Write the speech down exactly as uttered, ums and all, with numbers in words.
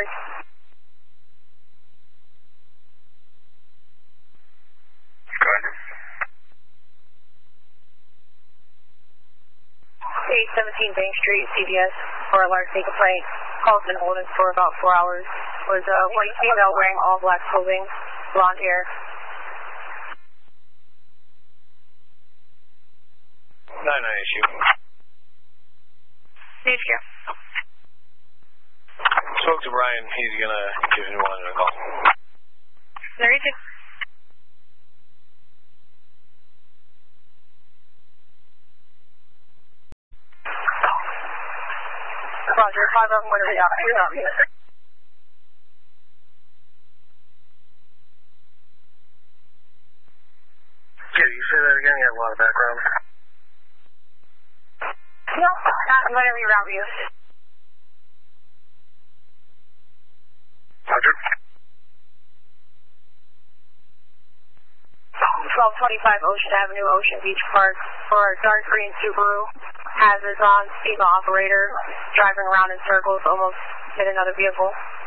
Discovery. Go ahead. eight seventeen Bank Street, C V S, for a large state complaint. Call's been holding for about four hours. Was a white female wearing all black clothing, blonde hair. nine nine issue. H Q. Spoke to Brian. He's going to give anyone a call. There you go. Roger, five of them went to the office. Can you say that again? You have a lot of background. No, not whatever you route you. Roger. twelve twenty-five Ocean Avenue, Ocean Beach Park, for a dark green Subaru. Hazards on, female operator, driving around in circles, almost hit another vehicle.